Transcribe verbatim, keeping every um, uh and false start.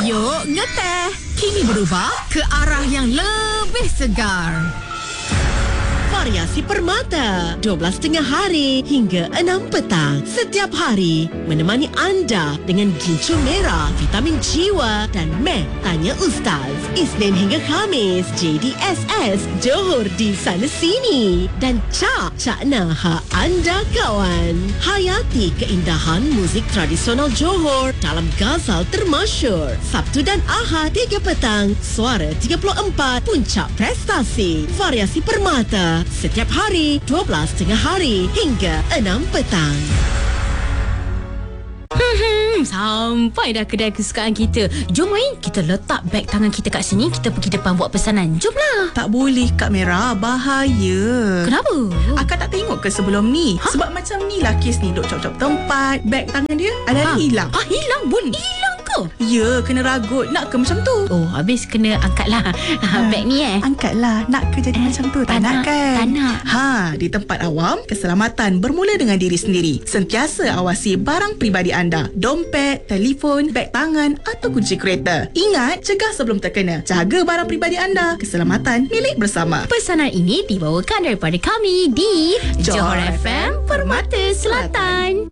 Yuk ngeteh. Kini berubah ke arah yang lebih segar. Variasi Permata dua belas tengah hari hingga enam petang setiap hari menemani anda dengan gincu merah, vitamin jiwa dan meh tanya Ustaz. Isnin hingga Khamis J D S S Johor di sana sini dan Cak Cak Nah anda kawan. Hayati keindahan muzik tradisional Johor dalam Ghazal termasyur. Sabtu dan Ahad tiga petang Suara tiga puluh empat Puncak Prestasi. Variasi Permata setiap hari dua belas tengah hari hingga enam petang. Hmm, sampai dah kedai kesukaan kita. Jom main, kita letak beg tangan kita kat sini, kita pergi depan buat pesanan. Jomlah. Tak boleh Kak Mera, bahaya. Kenapa? Akak tak tengok ke sebelum ni? Ha? Sebab macam ni lah kes ni, duk cop-cop tempat, beg tangan dia ada ha? hilang. Ah, hilang bun. Hilang ke? Ya, kena ragut. Nak ke macam tu? Oh, habis kena angkatlah ha, beg ni eh. Angkatlah. Nak ke jadi eh, macam tu? Tak, tak nak kan? Tak nak. Ha, di tempat awam, keselamatan bermula dengan diri sendiri. Sentiasa awasi barang peribadi anda. Dompet, telefon, beg tangan atau kunci kereta. Ingat, cegah sebelum terkena. Jaga barang peribadi anda. Keselamatan milik bersama. Pesanan ini dibawakan daripada kami di Johor Johor F M Permata Selatan.